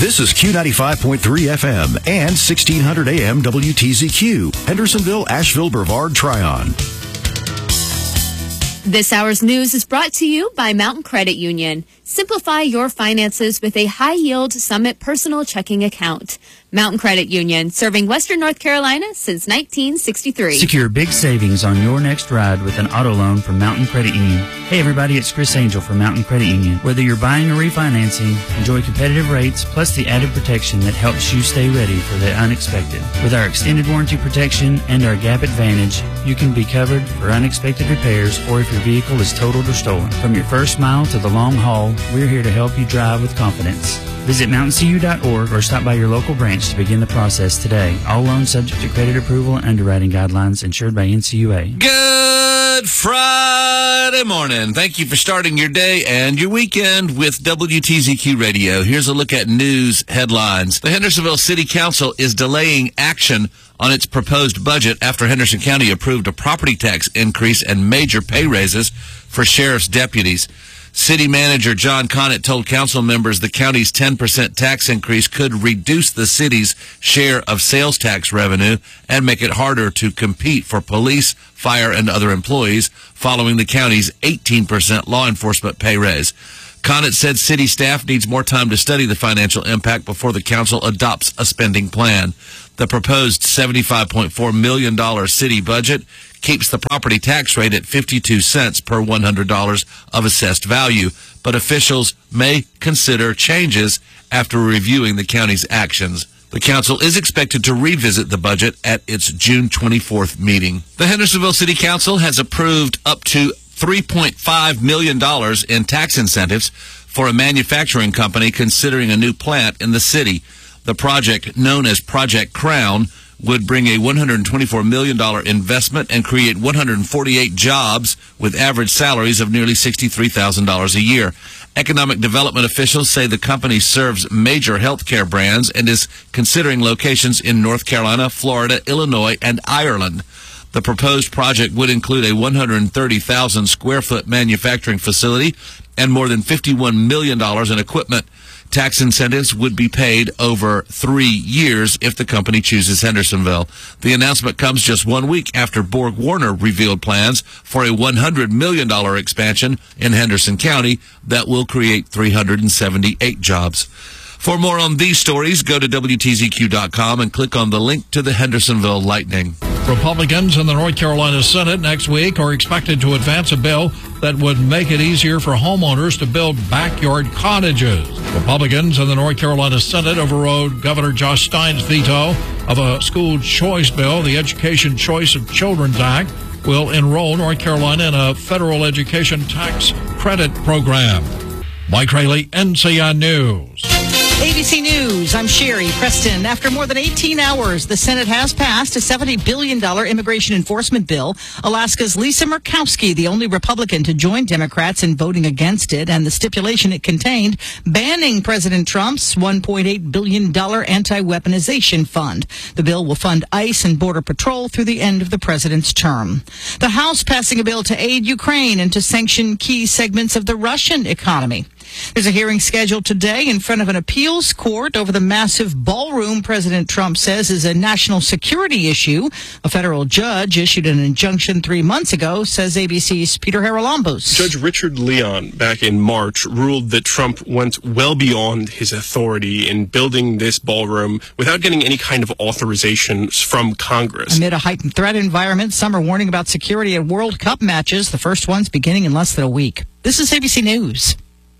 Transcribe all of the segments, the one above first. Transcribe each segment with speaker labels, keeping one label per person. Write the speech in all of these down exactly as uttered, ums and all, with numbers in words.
Speaker 1: This is Q ninety-five point three F M and sixteen hundred A M W T Z Q, Hendersonville, Asheville, Brevard, Tryon.
Speaker 2: This hour's news is brought to you by Mountain Credit Union. Simplify your finances with a high-yield Summit personal checking account. Mountain Credit Union, serving Western North Carolina since nineteen sixty-three.
Speaker 3: Secure big savings on your next ride with an auto loan from Mountain Credit Union. Hey everybody, it's Chris Angel from Mountain Credit Union. Whether you're buying or refinancing, enjoy competitive rates plus the added protection that helps you stay ready for the unexpected. With our extended warranty protection and our Gap Advantage, you can be covered for unexpected repairs or if your vehicle is totaled or stolen. From your first mile to the long haul, we're here to help you drive with confidence. Visit mountain c u dot org or stop by your local branch to begin the process today. All loans subject to credit approval and underwriting guidelines, insured by N C U A.
Speaker 4: Good Friday morning. Thank you for starting your day and your weekend with W T Z Q Radio. Here's a look at news headlines. The Hendersonville City Council is delaying action on its proposed budget after Henderson County approved a property tax increase and major pay raises for sheriff's deputies. City Manager John Connett told council members the county's ten percent tax increase could reduce the city's share of sales tax revenue and make it harder to compete for police, fire, and other employees following the county's eighteen percent law enforcement pay raise. Connett said city staff needs more time to study the financial impact before the council adopts a spending plan. The proposed seventy-five point four million dollars city budget keeps the property tax rate at fifty-two cents per one hundred dollars of assessed value, but officials may consider changes after reviewing the county's actions. The council is expected to revisit the budget at its June twenty-fourth meeting. The Hendersonville City Council has approved up to three point five million dollars in tax incentives for a manufacturing company considering a new plant in the city. The project, known as Project Crown, would bring a one hundred twenty-four million dollars investment and create one hundred forty-eight jobs with average salaries of nearly sixty-three thousand dollars a year. Economic development officials say the company serves major healthcare brands and is considering locations in North Carolina, Florida, Illinois, and Ireland. The proposed project would include a one hundred thirty thousand square foot manufacturing facility and more than fifty-one million dollars in equipment. Tax incentives would be paid over three years if the company chooses Hendersonville. The announcement comes just one week after Borg Warner revealed plans for a one hundred million dollars expansion in Henderson County that will create three hundred seventy-eight jobs. For more on these stories, go to W T Z Q dot com and click on the link to the Hendersonville Lightning.
Speaker 5: Republicans in the North Carolina Senate next week are expected to advance a bill that would make it easier for homeowners to build backyard cottages. Republicans in the North Carolina Senate overrode Governor Josh Stein's veto of a school choice bill. The Education Choice of Children's Act will enroll North Carolina in a federal education tax credit program. Mike Rayleigh, N C I News.
Speaker 6: A B C News, I'm Sherry Preston. After more than eighteen hours, the Senate has passed a seventy billion dollars immigration enforcement bill. Alaska's Lisa Murkowski, the only Republican to join Democrats in voting against it, and the stipulation it contained banning President Trump's one point eight billion dollars anti-weaponization fund. The bill will fund ICE and Border Patrol through the end of the president's term. The House passing a bill to aid Ukraine and to sanction key segments of the Russian economy. There's a hearing scheduled today in front of an appeals court over the massive ballroom President Trump says is a national security issue. A federal judge issued an injunction three months ago, says A B C's Peter Haralambos.
Speaker 7: Judge Richard Leon, back in March, ruled that Trump went well beyond his authority in building this ballroom without getting any kind of authorization from Congress.
Speaker 6: Amid a heightened threat environment, some are warning about security at World Cup matches, the first ones beginning in less than a week. This is A B C News.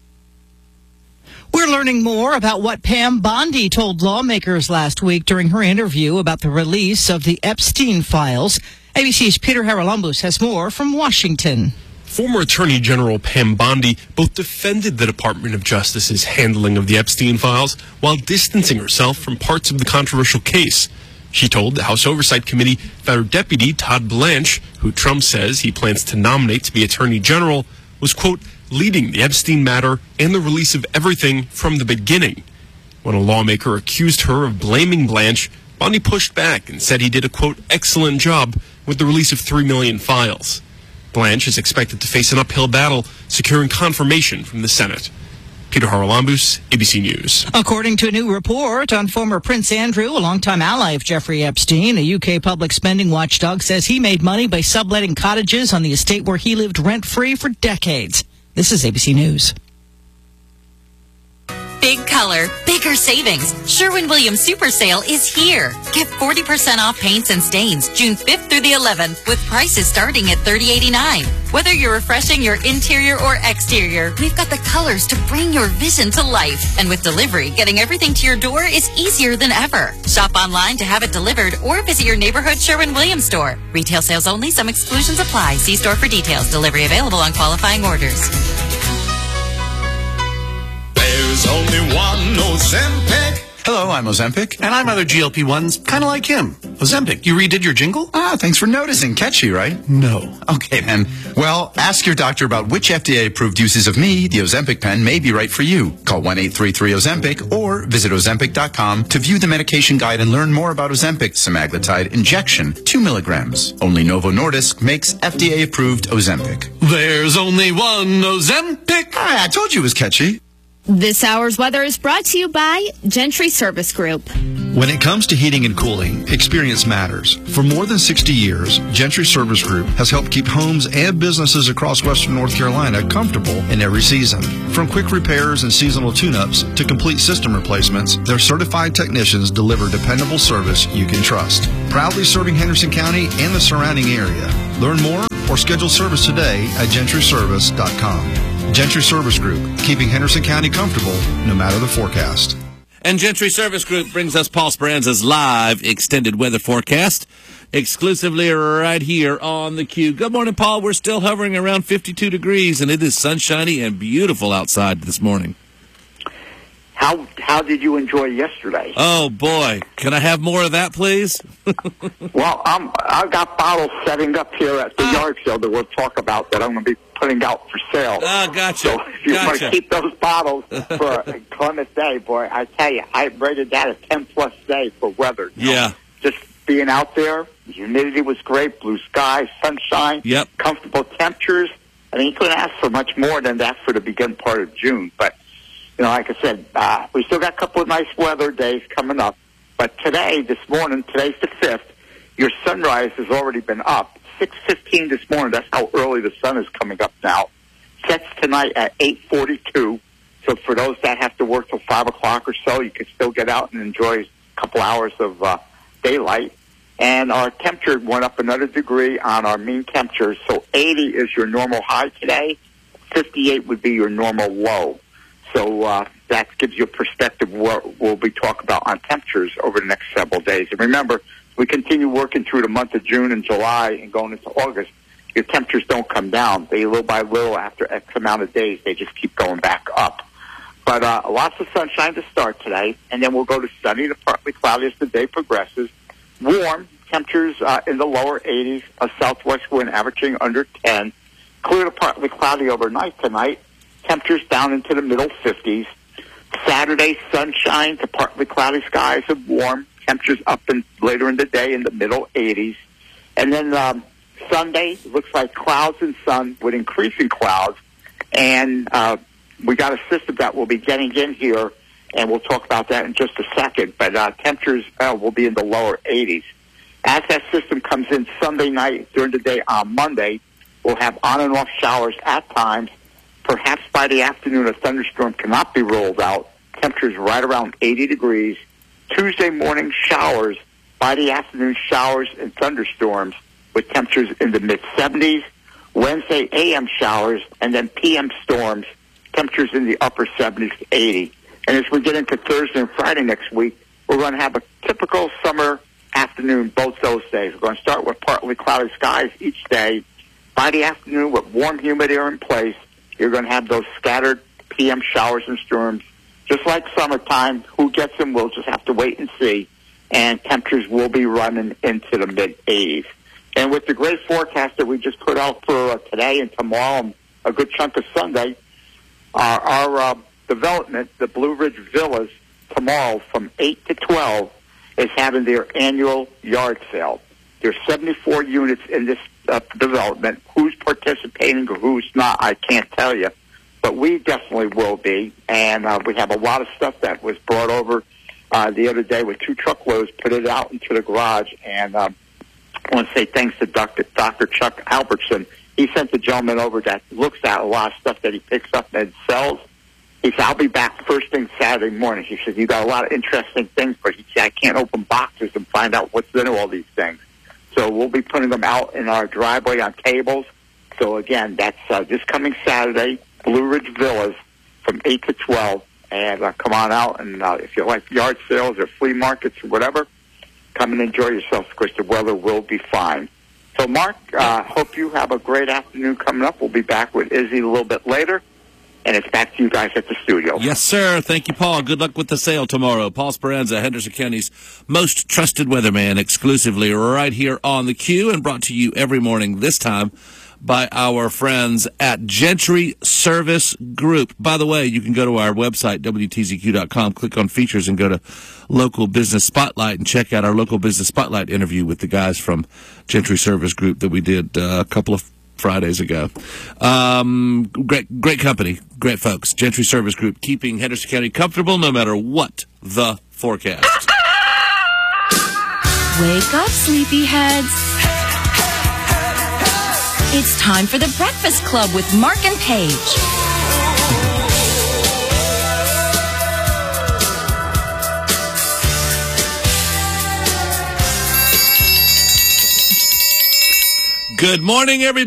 Speaker 6: We're learning more about what Pam Bondi told lawmakers last week during her interview about the release of the Epstein files. A B C's Peter Haralambos has more from Washington.
Speaker 7: Former Attorney General Pam Bondi both defended the Department of Justice's handling of the Epstein files while distancing herself from parts of the controversial case. She told the House Oversight Committee that her deputy, Todd Blanche, who Trump says he plans to nominate to be Attorney General, was, quote, leading the Epstein matter and the release of everything from the beginning. When a lawmaker accused her of blaming Blanche, Bondi pushed back and said he did a, quote, excellent job with the release of three million files. Blanche is expected to face an uphill battle securing confirmation from the Senate. Peter Haralambous, A B C News.
Speaker 6: According to a new report on former Prince Andrew, a longtime ally of Jeffrey Epstein, a U K public spending watchdog says he made money by subletting cottages on the estate where he lived rent-free for decades. This is A B C News.
Speaker 8: Big color, bigger savings. Sherwin-Williams Super Sale is here. Get forty percent off paints and stains June fifth through the eleventh with prices starting at thirty eighty-nine. Whether you're refreshing your interior or exterior, we've got the colors to bring your vision to life. And with delivery, getting everything to your door is easier than ever. Shop online to have it delivered or visit your neighborhood Sherwin-Williams store. Retail sales only. Some exclusions apply. See store for details. Delivery available on qualifying orders.
Speaker 9: There's only one Ozempic.
Speaker 10: Hello, I'm Ozempic, and I'm other G L P ones, kind of like him. Ozempic, you redid your jingle?
Speaker 11: Ah, thanks for noticing. Catchy, right?
Speaker 10: No.
Speaker 11: Okay, then. Well, ask your doctor about which F D A-approved uses of me, the Ozempic pen, may be right for you. Call one eight three three Ozempic or visit Ozempic dot com to view the medication guide and learn more about Ozempic semaglutide injection, two milligrams. Only Novo Nordisk makes F D A-approved Ozempic.
Speaker 10: There's only one Ozempic.
Speaker 11: Ah, I told you it was catchy.
Speaker 2: This hour's weather is brought to you by Gentry Service Group.
Speaker 12: When it comes to heating and cooling, experience matters. For more than sixty years, Gentry Service Group has helped keep homes and businesses across western North Carolina comfortable in every season. From quick repairs and seasonal tune-ups to complete system replacements, their certified technicians deliver dependable service you can trust. Proudly serving Henderson County and the surrounding area. Learn more or schedule service today at gentry service dot com. Gentry Service Group, keeping Henderson County comfortable no matter the forecast.
Speaker 4: And Gentry Service Group brings us Paul Speranza's live extended weather forecast exclusively right here on the Q. Good morning, Paul. We're still hovering around fifty-two degrees, and it is sunshiny and beautiful outside this morning.
Speaker 13: How how did you enjoy yesterday?
Speaker 4: Oh, boy. Can I have more of that, please?
Speaker 13: Well, um, I've got bottles setting up here at the uh, yard sale that we'll talk about that I'm going to be putting out for sale.
Speaker 4: Oh, gotcha.
Speaker 13: So if you
Speaker 4: gotcha.
Speaker 13: want to keep those bottles for a Columbus Day, boy, I tell you, I rated that a ten-plus day for weather. You
Speaker 4: yeah.
Speaker 13: know, just being out there, the humidity was great, blue skies, sunshine,
Speaker 4: yep.
Speaker 13: comfortable temperatures. I mean, you couldn't ask for much more than that for the beginning part of June, but you know, like I said, uh, we still got a couple of nice weather days coming up. But today, this morning, today's the fifth, your sunrise has already been up. six fifteen this morning, that's how early the sun is coming up now. Sets tonight at eight forty-two. So for those that have to work till five o'clock or so, you can still get out and enjoy a couple hours of uh, daylight. And our temperature went up another degree on our mean temperature. So eighty is your normal high today. fifty-eight would be your normal low. So uh, that gives you a perspective of what we'll be talking about on temperatures over the next several days. And remember, we continue working through the month of June and July and going into August. Your temperatures don't come down. They little by little, after X amount of days, they just keep going back up. But uh, lots of sunshine to start today, and then we'll go to sunny to partly cloudy as the day progresses. Warm temperatures uh, in the lower eighties, a southwest wind averaging under ten. Clear to partly cloudy overnight tonight. Temperatures down into the middle fifties. Saturday, sunshine to partly cloudy skies and warm. Temperatures up in, later in the day in the middle eighties. And then um, Sunday, looks like clouds and sun with increasing clouds. And uh, we got a system that we'll be getting in here, and we'll talk about that in just a second. But uh, temperatures uh, will be in the lower eighties. As that system comes in Sunday night during the day on Monday, we'll have on and off showers at times. Perhaps by the afternoon, a thunderstorm cannot be rolled out. Temperatures right around eighty degrees. Tuesday morning showers. By the afternoon, showers and thunderstorms with temperatures in the mid-seventies. Wednesday, A M showers, and then P M storms. Temperatures in the upper seventies to eighty. And as we get into Thursday and Friday next week, we're going to have a typical summer afternoon both those days. We're going to start with partly cloudy skies each day. By the afternoon, with warm, humid air in place, you're going to have those scattered P M showers and storms. Just like summertime, who gets them, we'll just have to wait and see. And temperatures will be running into the mid-eighties. And with the great forecast that we just put out for uh, today and tomorrow and a good chunk of Sunday, uh, our uh, development, the Blue Ridge Villas, tomorrow from eight to twelve is having their annual yard sale. There's seventy-four units in this uh, development. Who's participating or who's not, I can't tell you. but we definitely will be. And uh, we have a lot of stuff that was brought over uh, the other day with two truckloads, put it out into the garage. And um, I want to say thanks to Doctor Doctor Chuck Albertson. He sent the gentleman over that looks at a lot of stuff that he picks up and sells. He said, I'll be back first thing Saturday morning. He said, you got a lot of interesting things, but he said, I can't open boxes and find out what's in all these things. So we'll be putting them out in our driveway on tables. So, again, that's uh, this coming Saturday, Blue Ridge Villas from eight to twelve. And uh, come on out, and uh, if you like yard sales or flea markets or whatever, come and enjoy yourself because the weather will be fine. So, Mark, uh, hope you have a great afternoon coming up. We'll be back with Izzy a little bit later. And it's back to you guys at the studio.
Speaker 4: Yes, sir. Thank you, Paul. Good luck with the sale tomorrow. Paul Speranza, Henderson County's most trusted weatherman, exclusively right here on the Q, and brought to you every morning, this time by our friends at Gentry Service Group. By the way, you can go to our website, W T Z Q dot com, click on features, and go to Local Business Spotlight and check out our Local Business Spotlight interview with the guys from Gentry Service Group that we did uh, a couple of Fridays ago. Um, great, great company, great folks. Gentry Service Group, keeping Henderson County comfortable no matter what the forecast.
Speaker 2: Wake up, sleepyheads. It's time for the Breakfast Club with Mark and Paige.
Speaker 4: Good morning, everybody.